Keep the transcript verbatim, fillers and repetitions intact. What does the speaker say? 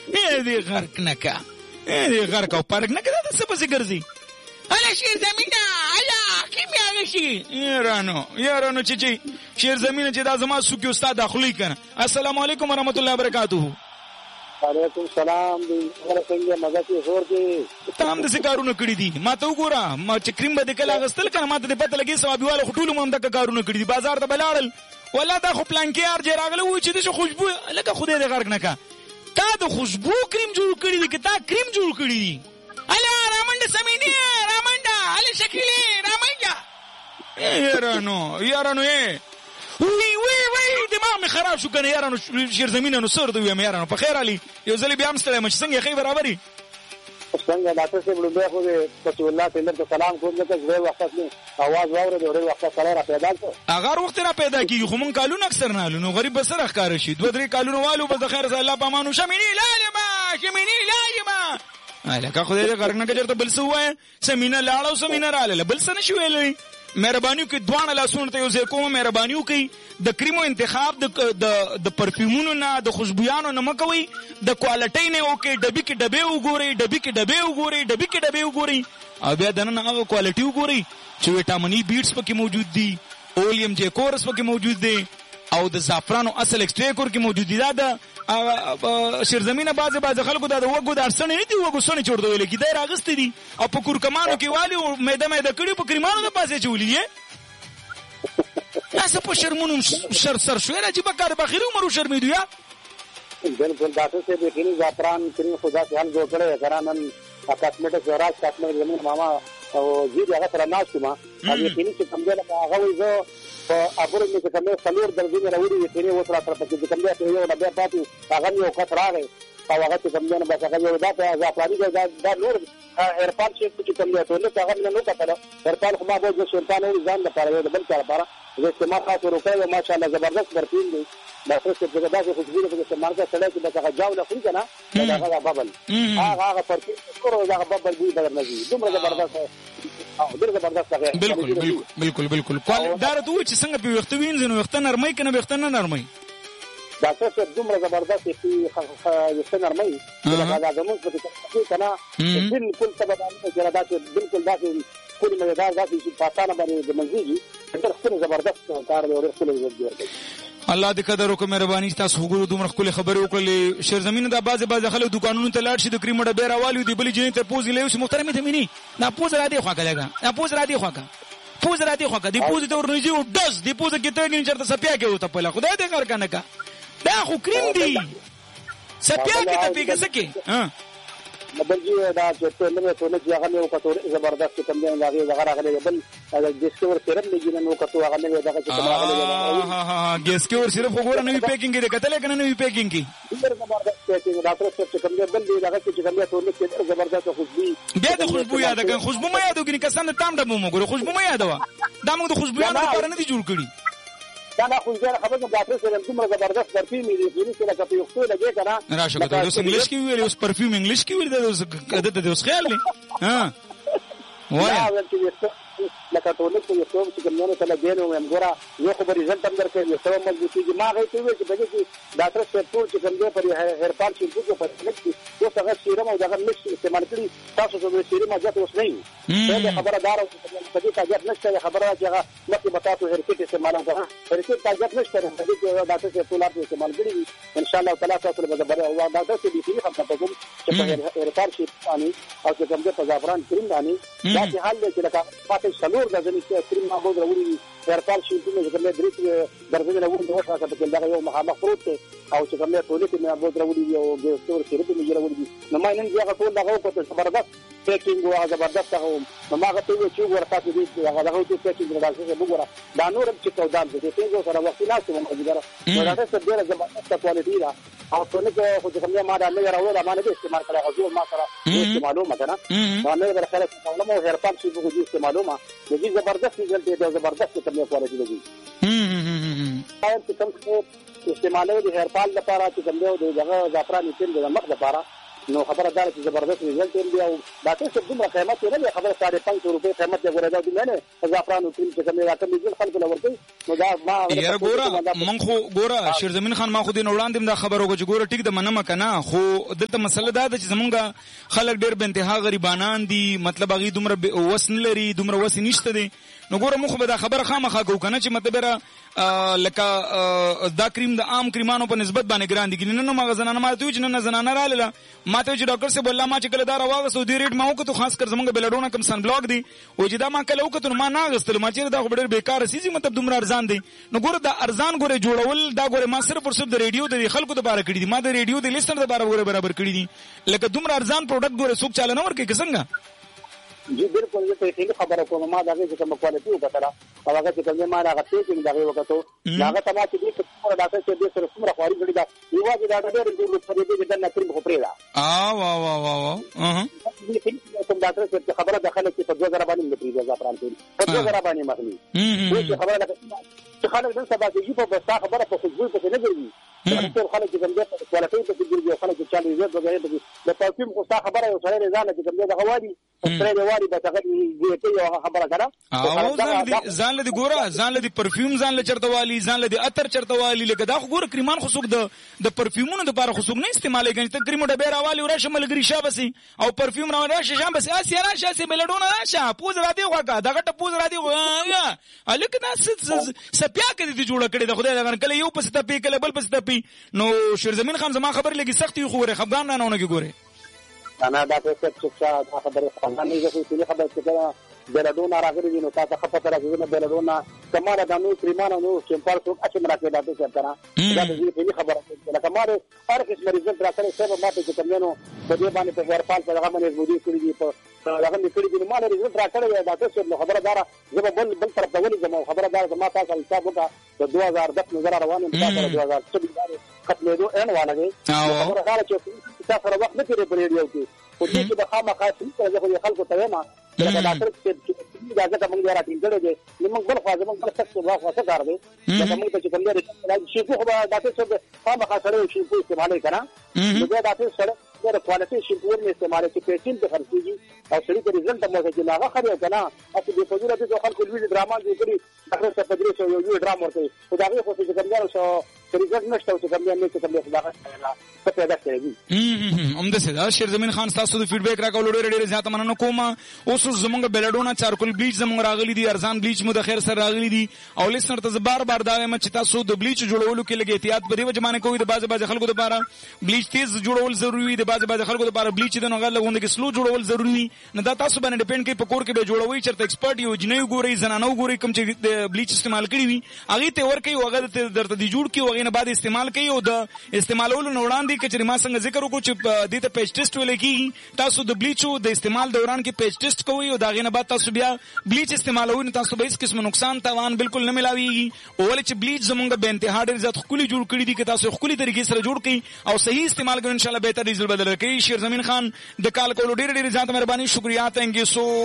اے دې غرق نکا اے دې غرق او پارک نکا دا څه پسې ګرځي الا شیر زمینه الا کیم یا شي یارانو یارانو چې چې شیر زمینه چې دا زما سوکي استاد اخلي کنه. السلام علیکم ورحمت الله وبرکاتہ. وعلیکم السلام. دې څنګه مزه کې زور کې تام د سکارونه کړی دي ما ته وګوره ما چې کریم به کله غستل کنه ما ته پته لګي ثوابيواله خټول مم د کارونه کړی دي بازار ته بلاړل ولا دا خو پلان کې ار جې راغله و چې د خوشبو لکه خدای دې غرق نکا تا د خوشبو کریم جوړ کړی دي که تا کریم جوړ کړی دي الا رامنډ سمینه رامنډ الا شکلې رامنډ یارانو یارانو اے وی وی وی دماغ می خراب شو کنه یارانو شیر زمینه نو سر دوی یارانو په خیر علي یو ځلې بیا مستله مچ څنګه خې برابرۍ څنګه ډاکټر صاحب لومبه خو دې رسول الله صلی الله علیه وسلم سلام کوم چې زه وخت نه आवाज واورې ډېر وخت سره را پیدا شو اگر وخت را پیدا کیږي خو مون کالون اکثر نه لونو غریب بسره ښکار شي دوه درې کالونو والو به خیر الله پامانو شمینی لالما شمینی لالما الکه خدای دې غرق نه کړي ته بل څه وای سمینه لاړو سمینه رااله بل څه نشو ویلې مهرباني کوي دوانه لاسونه ته یو ځای کوم مهرباني کوي د کریمو انتخاب د د د پرفیومونو نه د خوشبویانو نه مکوي د کوالټۍ نه اوکي ډبي کې ډبه وګوري ډبي کې ډبه وګوري ډبي کې ډبه وګوري او بیا دنه هغه کوالټي وګوري چې وټامیني بیټس پکې موجود دي اولیم جی کورس پکې موجود دي او د زعفرانو اصل ایکستریکور کې موجود دي دا د شیرزمینه بازه بازه خلکو دا د وګو د ارسنه نه دي وګو سونه چورته ویل کی دا راغست دي او په کور کمانو کې والی او میده میده کړي په کریمانو د پاسه چولې تاسو په شرمونو شر سر شوې راځي په کار بخیر عمر شرمې دی یا بالکل ډاکټر صاحب یې کینی زعفران کریم خدا ته حل جوړ کړی کرانن کاسمیټک راز کاسمیټک زمون ماما او زیږ هغه سره ناشته ما هغه کینی چې کوم دی هغه وې زه په ابرو کې کومه سلور درځي نه وړي یې کینی وتر تر پکې کوم دی ته یو ډبه پاتې هغه یو خطر راغی او هغه چې کوم دی نه بس هغه یو دا زعفرانی دا نور هرپال چې کوم دی ته نو هغه نه کتل هرپال خو ما به شیطان او ځان لپاره یو بل کار لپاره زه استعمال خاطر وکړم ماشاءالله زبردست برتین دی دا څه چې دا څه خوشبو په استعمال کې سره چې دا جاو نه خوري کنه دا هغه بابل هغه هغه پرتین کورو دا بابل دی بدر نزي دومره زبردست او ډېر زبردست هغه بالکل بالکل بالکل بالکل کول دا راته چې څنګه په وخت وینځنو وخت نرمۍ کنه وخت نه نرمۍ دا څه دومره زبردست چې وخت نرمۍ دا زموږ په کې کنه بالکل تبدانه چې دا بالکل دا کلی مېدار دا چې پاتانه باندې د منځي ډېر څه زبردست کار دی او ډېر څه دی. الله دې قدر وکړي مهرباني تاسو وګورئ دومره خپل خبرې وکړلې شیرزمینه دا بازه بازه خلک دکانونو ته لاړ شي د کریمو ډبه راوالي دی بلې جنې ته پوز لې اوس محترمه ته مینی دا پوز را دی خواکه لګا دا پوز را دی خواکه پوز را دی خواکه دی پوز ته ورنږدې او دز دی پوز کې ته ګین چرته سپیا کې وته په خدای دې کار کنه کا دا خو کریم دی سپیا کې ته پیګه سکے ها مبلجی دا چې ته نو ته نه ځای غلې او کتو زبردست کوم دی هغه هغه راغلی بل دا ډیسکور سره لګی نو کتو هغه نه دا چې کوم راغلی ها ها ډیسکور صرف وګوره نوې پیکینګ دی کتل کنه نوې پیکینګ کی زبردست پیکینګ ډاکټر څه کوم دی بل دی هغه چې کوم دی ته نه زبردست خوشبو بیا د خوشبو یاد کړه خوشبو مې یادو کې کسان تام د مو ګوره خوشبو مې یادوا دا موږ د خوشبوانو لپاره نه دي جوړ کړی دا نه خو ځای خبره د ډاکټر سره دومره زبردست پرفیوم دی چې څه لکه په یو څه لګي کنه راشه کته اوس انګلیش کې ویل اوس پرفیوم انګلیش کې ویل دا اوس کده د اوس خیال دی ها وای لکه ټول څه یو څه چې کومه ته لګي نو هم ګورا یو خبر ريزلټ هم درکې یو څه مضبوطی چې ما غوښتي وي چې بګي چې ډاکټر سره ټول چې کوم دی پر هرپال چې کو په لکه یو څه سیرم او دغه مش استعمال کړي تاسو ته سیرم اجازه اوس نه وي دا خبره دار او په دې اجازه نشته خبره چې هغه مکه بتاته هرکټ استعمال کړه هرکټ اجازه نشته د دې ډاکټر سره ټول اپ استعمال کړي ان شاء الله تعالی تاسو له بده او ډاکټر سره دې خبره کوم چې په هرپال شي باندې او چې کوم د زعفران کریم باندې دا چې حل دی چې لکه فاتح سلور د ځنې کریم ما بول راوړي هرپال شي چې کوم درې درځي له وړاندې وښه چې دا یو مخامخ پروت او چې کوم له ټولې کې ما بول راوړي یو د ستور شریف می راوړي نو ما نن ځای ټول دغه په زبردست پیکینګ او زبردست هغه نو ما غته چې ورته دې هغه دغه چې پیکینګ راځي وګوره دا نور چې کوم دې څنګه سره وخت نه سم مګر نو دا څه ډېر زبردست کوالټي دا او څنګه چې خو کوم ما دا نه راوړل ما نه استعمال کړی غوښتل ما سره استعمالو مکنه ما نه درخله کوم نو هرپال شي وګورئ استعمالو ما دې زبردست ريزلټ دی زبردست کوم کوالټي لګي هم چې کوم استعمالو د هرپال لپاره چې کوم دی دغه زعفران تیل د مخ لپاره نو خبره دار چې زبردست ریزلټ دی او دا څه دومره قیمت نه دی خبره ساڑھے پانچ سو روپے قیمت دی ګوره دا دی نه زعفران او کریم چې کوم راکړي دي خلکو لور کوي نو دا ما یاره ګوره من خو ګوره شیر زمین خان ما خو دې وړاندې دا خبرو چې ګوره ټیک د منمه کنه خو دلته مسله دا ده چې زمونږ خلک ډېر به انتها غریبانان دي مطلب هغه دومره وسن لري دومره وسن نشته دي نو ګوره مخ به دا خبره خامخا کو کنه چې مطلب را لکه دا کریم د عام کریمانو په نسبت باندې ګران دي نه نه مغزنانه ماته چې نه زنانه رااله ماته چې ډاکټر صاحب الله ما چې کله دا راوغه سعودي ریټ ما وکړو خاص کر زمونږ بلډونه کم سن بلاک دي او چې دا ما کله وکړو ما نه غستل ما چې دا ډېر بیکار سيزي مطلب دومره ارزان دي نو ګوره دا ارزان ګوره جوړول دا ګوره ما صرف صرف د ریډیو د خلکو د باره کړی دي ما د ریډیو د لیسنر د باره ګوره برابر کړی دي لکه دومره ارزان پروډکټ ګوره څوک چاله نه ورکړي څنګه جی بالکل زه ته خبره کوم ما دا چې کوم کوالټي وکړه او هغه چې کوم ما هغه څه چې دا وکړو هغه ته چې دې څومره دا چې دې سره څومره خواري کړی دا یو ځای دا ډېر ډېر په دې کې د نکریم خو پرې دا ا وا وا وا وا اه دې کوم ډاکټر چې خبره داخله کې په دوه غره باندې متري زعفران کې په دوه غره باندې مخلي چې خبره ده چې خلک د سبا کې په بسا خبره په خوشبو په نه ګرځي ټول خلک چې کوم دې کوالټي په ګرځي خلک چې چالي عزت وغیرہ د پرفیوم خو څه خبره یو سره رضا نه چې کوم دې غوادي سره واري به تغیر دې ته یو خبره کړه او ځان دې ځان له ګوره ځان له پرفیوم ځان له چرتوالي ځان له عطر چرتوالي لکه دا خو ګوره کریمان خو څوک د د پرفیومونو د لپاره خو څوک نه استعمالي کوي ته کریمو ډبه راوالي او راشه ملګری شابسي او پرفیوم راشه شابسي اسیا راشه سي بلډونه راشه پوز را دی وکا دغه ته پوز را دی یا الک دا سپیا کې دې جوړ کړي د خدای لغن کله یو پس ته پی کله بل پس ته پی نو شیرزمین خان زما خبر لګي سختي خو غره خفغان نه نه ګوره انا دا څه څه څه خبره خپل نه زه څه خبره څه بلډونه راغلي دي نو تاسو خپل راځي نه بلډونه کماره د نو کریمانو نو سیمپل څو اچ مراکې دا څه ترا دا دې خبره ده کماره هر کس مریض راځي سبب ماته چې کومنو په دې باندې په ورپال په هغه باندې مودي کړی دي په هغه دې کړی دي مال ریزلټ راکړی دا څه خبره دار زه بل بل طرف ته ولې زمو خبره دار زما تاسو حساب وکړه د دوه هزار دس نظر روانه په دوه هزار څلور ختمېدو ان وانه خبره دار چې تاسو سره وخت نه کړی په ریډیو کې او دې چې د خامخا څه څه خلکو ته ما دا ډاکټر چې اجازه ته موږ راټینګ کړو دي موږ بل خو موږ بل څه څه واخا څه کار دی دا موږ ته چې کوم لري شي خو دا ډاکټر څه خامخا سره شي په استعمال کړه دا ډاکټر سره د کوالټي شي په ورنه استعمال کې پیشنټ د خرڅيږي او سړي د ریزلټ مو کې لاغه خبره کنه اته د فزوله د خلکو لوی ډراما جوړ کړی ډاکټر څه پدری شو یو ډراما ورته خدای خو چې کوم شو ریزلټ نشته او چې کوم نه چې کوم څه دا څه پیدا کړی هم د سدا شیر زمین خان تاسو د فیډبیک راکول ډېر ډېر زیات مننه کوم اوس زمونږ بلډونه چارکول بلیچ زمونږ راغلي دي ارزان بلیچ مو د خیر سره راغلي دي او لیسنر ته بار بار دا وایم چې تاسو د بلیچ جوړولو کې لګي احتیاط په دې وجه باندې کوی د باز باز خلکو لپاره بلیچ تیز جوړول ضروری دی د باز باز خلکو لپاره بلیچ د نغله غونډه کې سلو جوړول ضروری نه دا تاسو باندې ډیپند کوي په کور کې به جوړوي چرته ایکسپرت یو جنې ګوري زنانو ګوري کوم چې د بلیچ استعمال کړی وي هغه ته ور کوي هغه درته دی جوړ کی هغه نه بعد استعمال کوي او د استعمالولو نه وړاندې کچري ما څنګه ذکر وکړو چې د ته پیج ټیسټ ولې کیږي تاسو د بلیچو د استعمال دوران کې پیج ټیسټ کوئ او دا غینه بعد تاسو بیا بلیچ استعمالوئ نو تاسو به هیڅ قسم نقصان تاوان بالکل نه ملاويږي او ولې چې بلیچ زمونږ به انتها ډېر زیات خولي جوړ کړی دي چې تاسو خولي طریقې سره جوړ کړئ او صحیح استعمال کوئ ان شاء الله به تر ریزلټ بدل کړئ شیر زمین خان د کال کولو ډېر ډېر زیات مهرباني شکریا تھینک یو سو